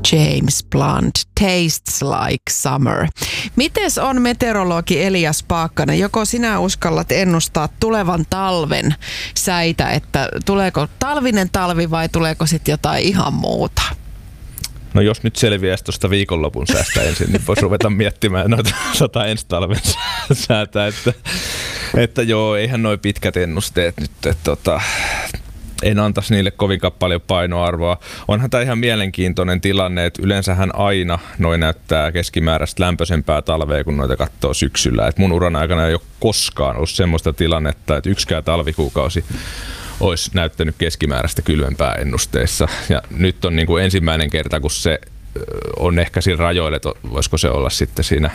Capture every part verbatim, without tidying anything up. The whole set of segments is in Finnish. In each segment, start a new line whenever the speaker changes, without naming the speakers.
James Blunt, Tastes Like Summer. Mites on meteorologi Elias Paakkanen? Joko sinä uskallat ennustaa tulevan talven säitä, että tuleeko talvinen talvi vai tuleeko sitten jotain ihan muuta?
No jos nyt selviäisi tuosta viikonlopun säästä ensin, niin voisi ruveta miettimään noita sata ensi talven säätä, että, että joo, eihän noi pitkät ennusteet nyt, että tota, en antaisi niille kovinkaan paljon painoarvoa. Onhan tämä ihan mielenkiintoinen tilanne, että yleensähän aina noi näyttää keskimääräistä lämpöisempää talvea, kun noita katsoo syksyllä. Et mun uran aikana ei ole koskaan ollut semmoista tilannetta, että yksikään talvikuukausi olisi näyttänyt keskimääräistä kylmempää ennusteissa. Ja nyt on niin kuin ensimmäinen kerta, kun se on ehkä siinä rajoilla, että voisiko se olla sitten siinä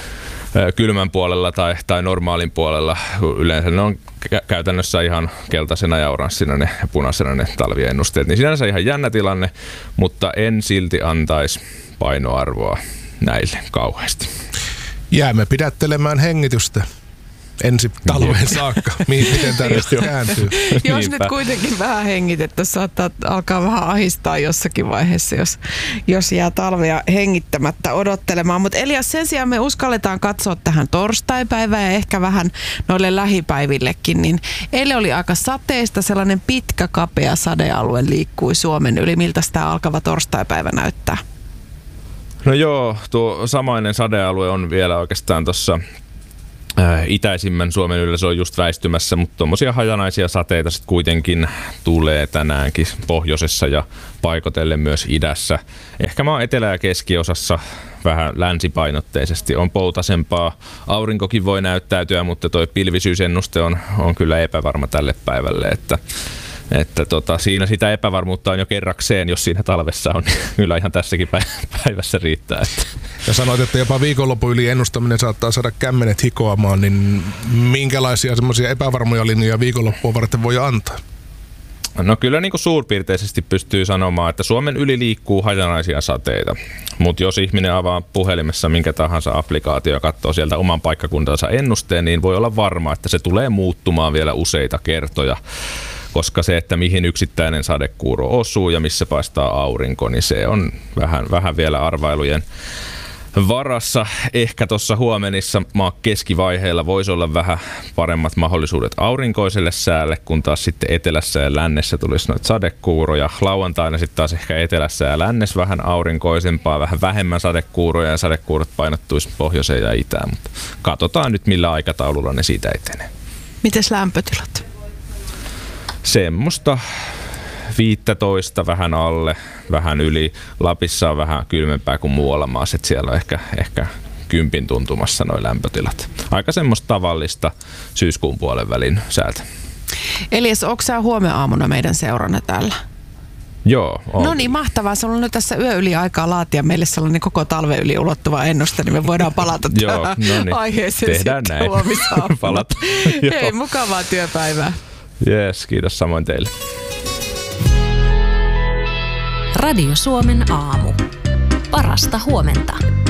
kylmän puolella tai, tai normaalin puolella. Yleensä ne on käytännössä ihan keltaisena ja oranssina ne ja punaisena ne talviennusteet. Niin sinänsä ihan jännä tilanne, mutta en silti antaisi painoarvoa näille kauheasti.
Jäämme pidättelemään hengitystä ensi talven saakka. Miten tämä kääntyy?
Jos nyt kuitenkin vähän hengitettä, saattaa alkaa vähän ahistaa jossakin vaiheessa, jos, jos jää talvea hengittämättä odottelemaan. Mutta Elias, sen sijaan me uskalletaan katsoa tähän torstaipäivään ja ehkä vähän noille lähipäivillekin. Niin eilen oli aika sateista, sellainen pitkä kapea sadealue liikkui Suomen yli. Miltä tämä alkava torstaipäivä näyttää?
No joo, tuo samainen sadealue on vielä oikeastaan tuossa itäisimmän Suomen yllä, se on just väistymässä, mutta tuommoisia hajanaisia sateita sitten kuitenkin tulee tänäänkin pohjoisessa ja paikotellen myös idässä. Ehkä maa etelä- ja keskiosassa vähän länsipainotteisesti on poutasempaa. Aurinkokin voi näyttäytyä, mutta toi pilvisyysennuste on, on kyllä epävarma tälle päivälle, että Että tota, siinä sitä epävarmuutta on jo kerrakseen, jos siinä talvessa on, niin kyllä ihan tässäkin päivässä riittää. Että.
Ja sanoit, että jopa viikonlopun yli ennustaminen saattaa saada kämmenet hikoamaan, niin minkälaisia semmoisia epävarmoja linjoja viikonloppua varten voi antaa?
No kyllä niin kuin suurpiirteisesti pystyy sanomaan, että Suomen yli liikkuu hajanaisia sateita, mutta jos ihminen avaa puhelimessa minkä tahansa applikaatio ja katsoo sieltä oman paikkakuntansa ennusteen, niin voi olla varma, että se tulee muuttumaan vielä useita kertoja. Koska se, että mihin yksittäinen sadekuuro osuu ja missä paistaa aurinko, niin se on vähän, vähän vielä arvailujen varassa. Ehkä tuossa huomenissa maan keskivaiheella voisi olla vähän paremmat mahdollisuudet aurinkoiselle säälle, kun taas sitten etelässä ja lännessä tulisi noita sadekuuroja. Lauantaina sitten taas ehkä etelässä ja lännessä vähän aurinkoisempaa, vähän vähemmän sadekuuroja ja sadekuurot painottuisi pohjoiseen ja itään. Mutta katsotaan nyt millä aikataululla ne siitä etenee.
Mites lämpötilat?
Semmoista viisitoista vähän alle, vähän yli. Lapissa on vähän kylmempää kuin muualla maassa, että siellä on ehkä, ehkä kympin tuntumassa noi lämpötilat. Aika semmoista tavallista syyskuun puolen välin säätä.
Elias, onko sä huomenna aamuna meidän seurana täällä?
Joo. On.
No niin, mahtavaa. Se on nyt tässä yö yli aikaa laatia meille sellainen koko talven yli ulottuva ennuste, niin me voidaan palata tähän no niin. aiheeseen
Tehdään
sitten huomisaamuna. Hei, mukavaa työpäivää.
Jees, kiitos samoin teille.
Radio Suomen aamu. Parasta huomenta.